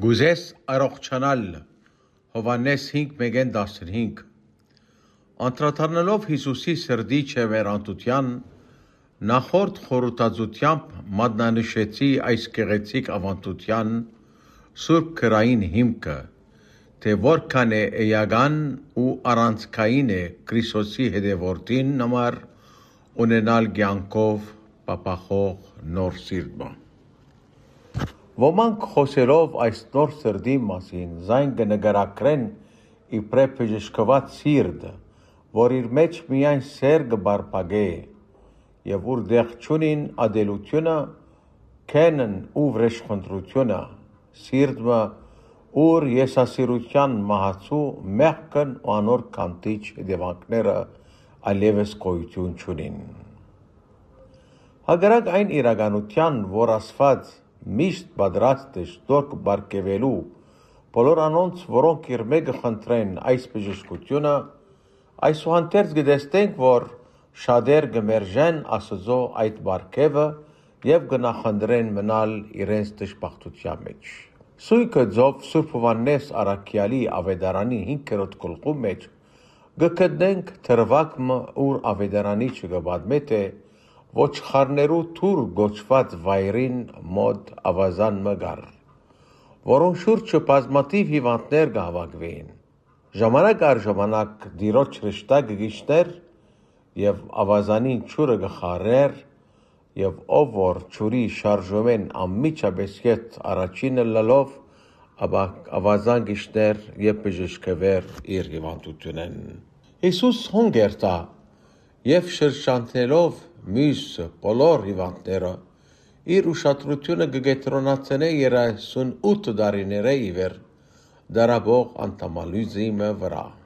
Գուզես առողջանալ Հովանես 5:15 Անդրադառնալով Հիսուսի սրդի չևերանտության նախորդ խորհրդածությամբ մատնանշեցի այս գեղեցիկ ավանդության սուրբ քրային հիմքը, թե որքան է էական ու առանցքային է Քրիստոսի հետևորդին համար ունենալ կյանքով պապախող նոր սիրտը։ Ոմանք խոսելով այս նոր սրդի մասին զայն կնկարագրեն իբրև բժշկված սիրտ, որ իր մեջ միայն սեր կբարբագե եւ ուր դեղ չունին ադելությունը, քենն ու վրեժխնդրությունը, սիրտը, ուր եսասիրության մահացու մեղքն ու անոր կանտիչ հետևանքները այլևս գոյություն չունին։ Հակառակ այն իրականության, որ Աստված միշտ պատրաստ է շտորք բարգեւելու բոլոր անոնց, որոնք իր մեկը խնդրեն այս բժշկությունը, այսուհանդերձ կտեսնենք, որ շատեր կմերժեն Աստծո այդ բարգեւը եւ կնախընտրեն մնալ իրենց դժբախտության մեջ։ Սույգը Ձով Սուրբ Հովհաննես առաքյալի ավետարանի 5-րդ գլխու մեջ կգտնենք թրվակը, ուր ավետարանի չկպատմե թե ոչխարներու թուր գոչված վայրին մոտ ավազան մգար, որոնց շուրջը բազմաթիվ հիվանդներ կհավաքվեին։ Ժամանակ առ ժամանակ Տիրոջ հրեշտակը կիջներ եւ ավազանին ջուրը կխարեր եւ ով որ ջուրի շարժումեն անմիջապես հետ առաջինը լալով ավազան կիջներ եւ բժշկվեր իր հիվանդությունեն։ Հիսուս հոնգերտա եւ շրջանցելով մյուս բոլոր հիվանդները իր ուշադրությունը կգետրոնացնե 38 տարիները իվեր դարաբող անդամալուզիմը վրա։